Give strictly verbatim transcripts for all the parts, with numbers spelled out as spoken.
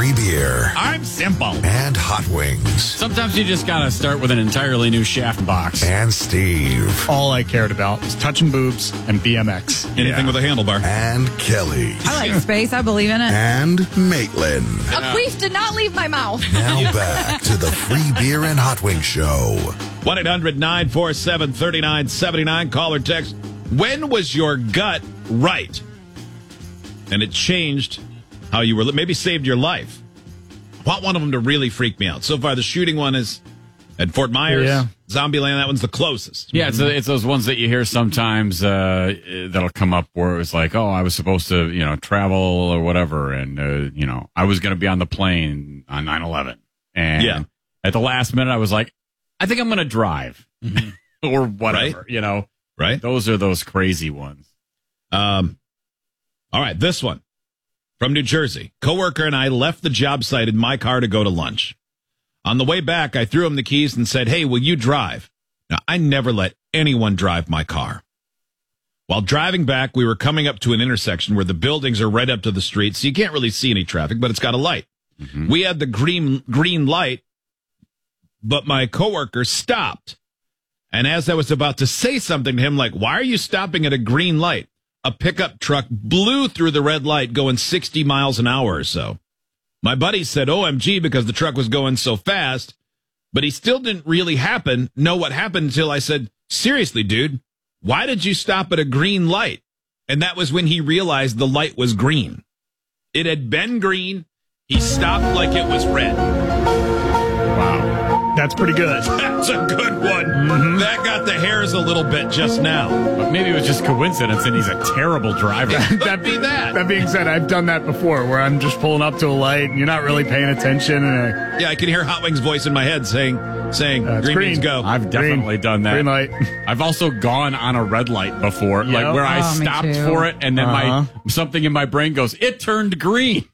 free beer. I'm simple. And hot wings. Sometimes you just gotta start with an entirely new shaft box. And Steve. All I cared about was touching boobs and B M X. Anything yeah. with a handlebar. And Kelly. I like space. I believe in it. And Maitland. A queef did not leave my mouth. Now back to the free beer and hot wings show. one eight hundred nine four seven three nine seven nine. Call or text. When was your gut right? And it changed how you were, maybe saved your life. I want one of them to really freak me out. So far, the shooting one is at Fort Myers. Yeah. Zombieland, that one's the closest. Yeah, it's, a, it's those ones that you hear sometimes uh, that'll come up where it's like, oh, I was supposed to, you know, travel or whatever. And, uh, you know, I was going to be on the plane on nine eleven. And yeah. at the last minute, I was like, I think I'm going to drive mm-hmm. or whatever, right? you know. Right. Those are those crazy ones. Um. All right, this one from New Jersey. Coworker and I left the job site in my car to go to lunch. On the way back, I threw him the keys and said, hey, will you drive? Now, I never let anyone drive my car. While driving back, we were coming up to an intersection where the buildings are right up to the street, so you can't really see any traffic, but it's got a light. Mm-hmm. We had the green green light, but my coworker stopped. And as I was about to say something to him, like, why are you stopping at a green light? A pickup truck blew through the red light going sixty miles an hour or so. My buddy said, O M G, because the truck was going so fast, but he still didn't really happen, know what happened until I said, seriously, dude, why did you stop at a green light? And that was when he realized the light was green. It had been green. He stopped like it was red. Wow. That's pretty good. That's a good one. Mm-hmm. That got the hairs a little bit just now. But maybe it was just coincidence and he's a terrible driver. that be that. That being said, I've done that before where I'm just pulling up to a light and you're not really paying attention. And I, yeah, I can hear Hot Wings' voice in my head saying, saying uh, green, green means go. I've definitely green, done that. Green light. I've also gone on a red light before, Yep. like where I Oh, me stopped too. for it and then Uh-huh. my something in my brain goes, it turned green.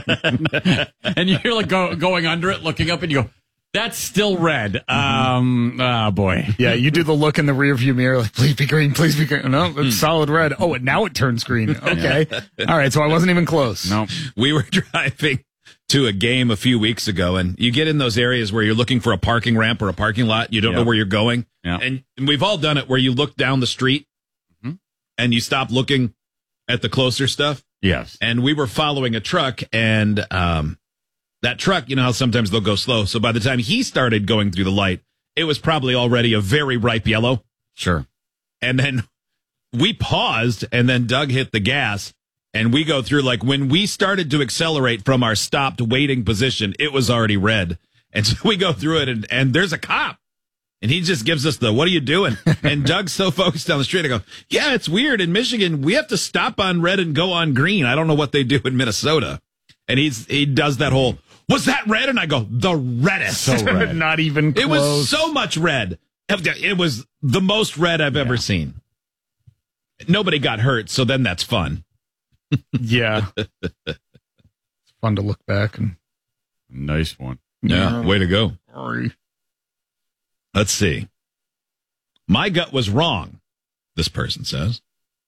And you're like go, going under it, looking up and you go, that's still red. Um, oh, boy. Yeah, you do the look in the rearview mirror, like, please be green, please be green. No, it's solid red. Oh, and now it turns green. Okay. All right, so I wasn't even close. No. We were driving to a game a few weeks ago, and you get in those areas where you're looking for a parking ramp or a parking lot. You don't Yep. know where you're going. Yep. And, and we've all done it where you look down the street mm-hmm. and you stop looking at the closer stuff. Yes. And we were following a truck, and um, that truck, you know how sometimes they'll go slow. So by the time he started going through the light, it was probably already a very ripe yellow. Sure. And then we paused, and then Doug hit the gas, and we go through, like, when we started to accelerate from our stopped waiting position, it was already red. And so we go through it, and, and there's a cop. And he just gives us the, what are you doing? And Doug's so focused down the street. I go, yeah, it's weird. In Michigan, we have to stop on red and go on green. I don't know what they do in Minnesota. And he's he does that whole, was that red? And I go, the reddest. So red. Not even close. It was so much red. It was the most red I've ever Yeah. seen. Nobody got hurt, so then that's fun. Yeah. It's fun to look back and. Nice one. Yeah, way to go. Sorry. Let's see. My gut was wrong, this person says.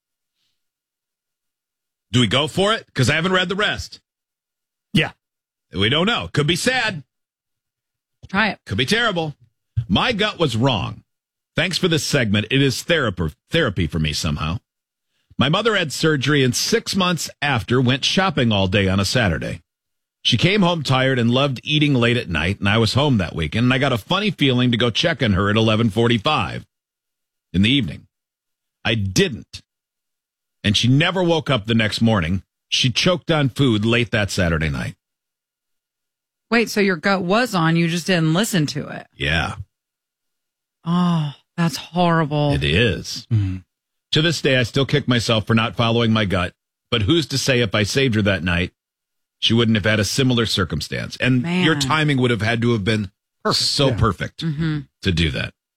Do we go for it? Because I haven't read the rest. Yeah. We don't know. Could be sad. Try it. Could be terrible. My gut was wrong. Thanks for this segment. It is therapy, therapy for me somehow. My mother had surgery and six months after went shopping all day on a Saturday. She came home tired and loved eating late at night, and I was home that weekend, and I got a funny feeling to go check on her at eleven forty-five in the evening. I didn't. And she never woke up the next morning. She choked on food late that Saturday night. Wait, so your gut was on, you just didn't listen to it. Yeah, Oh, that's horrible. it is. Mm-hmm. To this day, I still kick myself for not following my gut, but who's to say if I saved her that night, she wouldn't have had a similar circumstance. And Man. your timing would have had to have been so Yeah. perfect Mm-hmm. to do that.